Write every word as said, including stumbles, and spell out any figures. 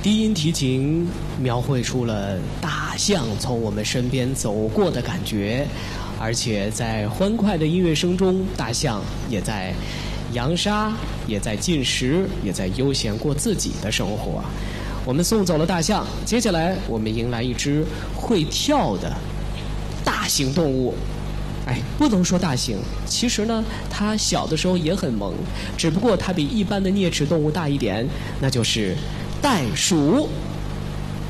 低音提琴描绘出了大象从我们身边走过的感觉，而且在欢快的音乐声中，大象也在扬沙，也在进食，也在悠闲过自己的生活。我们送走了大象，接下来我们迎来一只会跳的大型动物。哎，不能说大型，其实呢，它小的时候也很萌，只不过它比一般的啮齿动物大一点，那就是袋鼠。